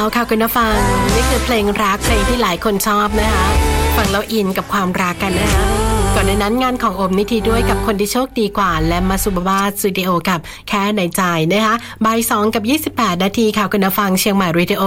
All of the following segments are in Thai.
แล้วค่ะคุณผู้ฟังนี่คือเพลงรักเพลงที่หลายคนชอบนะคะฟังแล้วอินกับความรักกันนะคะก่อนในนั้นงานของโอมนิธิด้วยกับคนที่โชคดีกว่าและมาสุบบาสตูดิโอกับแค่ในใจนะคะบ่าย 2:28 นาทีค่ะคุณผู้ฟังเชียงใหม่เรดิโอ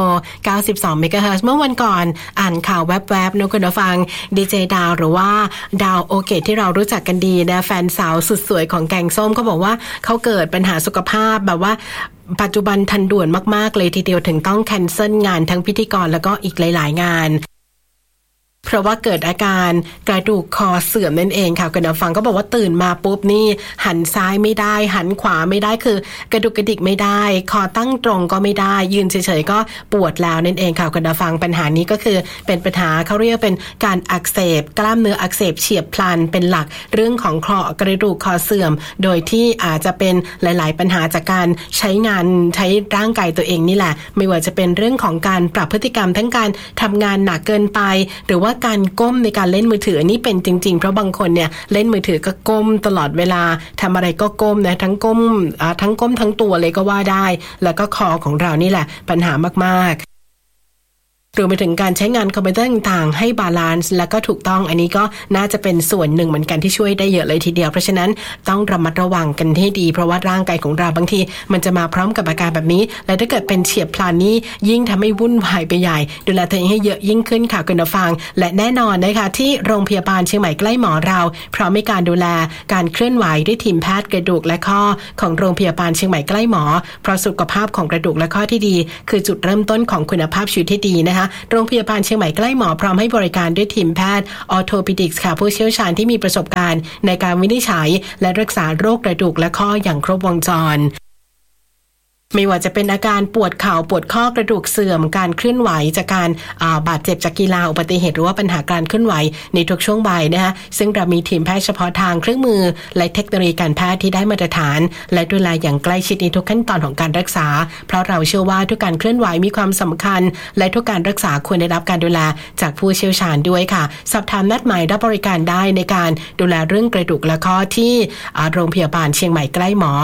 92 เมกะเฮิรตซ์เมื่อวันก่อนอ่านข่าวแวบๆนะคุณผู้ฟังดีเจดาวหรือว่าดาวโอเกตที่เรารู้จักกันดีนะแฟนสาวสุดสวยของแกงส้มเขาบอกว่าเขาเกิดปัญหาสุขภาพแบบว่าปัจจุบันทันด่วนมากๆเลยทีเดียวถึงต้องแคนเซิลงานทั้งพิธีกรแล้วก็อีกหลายๆงานเพราะว่าเกิดอาการกระดูกคอเสื่อมนั่นเองค่ะคุณผู้ฟังก็บอกว่าตื่นมาปุ๊บนี่หันซ้ายไม่ได้หันขวาไม่ได้คือกระดุกกระดิกไม่ได้คอตั้งตรงก็ไม่ได้ยืนเฉยๆก็ปวดแล้วนั่นเองค่ะคุณผู้ฟังปัญหานี้ก็คือเป็นปัญหาเขาเรียกเป็นการอักเสบกล้ามเนื้ออักเสบเฉียบพลันเป็นหลักเรื่องของกระดูกคอเสื่อมโดยที่อาจจะเป็นหลายๆปัญหาจากการใช้งานใช้ร่างกายตัวเองนี่แหละไม่ว่าจะเป็นเรื่องของการปรับพฤติกรรมทั้งการทำงานหนักเกินไปหรือว่าการก้มในการเล่นมือถืออันนี้เป็นจริงๆเพราะบางคนเนี่ยเล่นมือถือก็ก้มตลอดเวลาทำอะไรก็ก้มนะทั้งก้มทั้งตัวเลยก็ว่าได้แล้วก็คอของเรานี่แหละปัญหามากๆรวมไปถึงการใช้งานคอมพิวเตอร์ต่างๆให้บาลานซ์และก็ถูกต้องอันนี้ก็น่าจะเป็นส่วนหนึ่งเหมือนกันที่ช่วยได้เยอะเลยทีเดียวเพราะฉะนั้นต้องระมัดระวังกันให้ดีเพราะว่าร่างกายของเราบางทีมันจะมาพร้อมกับอาการแบบนี้และถ้าเกิดเป็นเฉียบพลันนี้ยิ่งทำให้วุ่นวายไปใหญ่ดูแลตัวเองให้เยอะยิ่งขึ้นค่ะคุณผู้ฟังและแน่นอนนะคะที่โรงพยาบาลเชียงใหม่ใกล้หมอเราพร้อมในการดูแลการเคลื่อนไหวด้วยทีมแพทย์กระดูกและข้อของโรงพยาบาลเชียงใหม่ใกล้หมอเพราะสุขภาพของกระดูกและข้อที่ดีคือจุดเริ่มต้นของคุณภาพชีวิตที่ดีนะคะโรงพยาบาลเชียงใหม่ใกล้หมอพร้อมให้บริการด้วยทีมแพทย์ออร์โทปิดิกส์ค่ะผู้เชี่ยวชาญที่มีประสบการณ์ในการวินิจฉัยและรักษาโรคกระดูกและข้ออย่างครบวงจรไม่ว่าจะเป็นอาการปวดเข่าปวดข้อกระดูกเสื่อมการเคลื่อนไหวจากการบาดเจ็บจากกีฬาอุบัติเหตุหรือว่าปัญหาการเคลื่อนไหวในทุกช่วงวัยนะคะซึ่งเรามีทีมแพทย์เฉพาะทางเครื่องมือและเทคโนโลยีการแพทย์ที่ได้มาตรฐานและดูแลอย่างใกล้ชิดในทุกขั้นตอนของการรักษาเพราะเราเชื่อว่าทุกการเคลื่อนไหวมีความสำคัญและทุกการรักษาควรได้รับการดูแลจากผู้เชี่ยวชาญด้วยค่ะสอบถามนัดหมายรับบริการได้ในการดูแลเรื่องกระดูกและข้อที่โรงพยาบาลเชียงใหม่ใกล้หมอ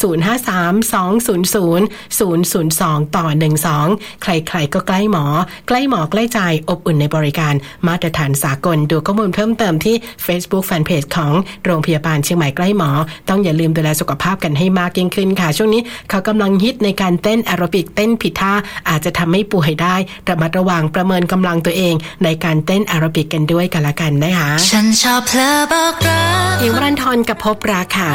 053-200-002-12 ใครๆก็ใกล้หมอใกล้หมอใกล้ใจอบอุ่นในบริการมาตรฐานสากลดูข้อมูลเพิ่มเติมที่ Facebook Fanpage ของโรงพยาบาลเชียงใหม่ใกล้หมอต้องอย่าลืมดูแลสุขภาพกันให้มากยิ่งขึ้นค่ะช่วงนี้เขากำลังฮิตในการเต้นแอโรบิกเต้นผิดท่าอาจจะทำให้ป่วยได้ระมัดระวังประเมินกำลังตัวเองในการเต้นแอโรบิกกันด้วยกันละกันนะคะฉันชอบเพลอบอกรักอิงวรันทรกับพบรักค่ะ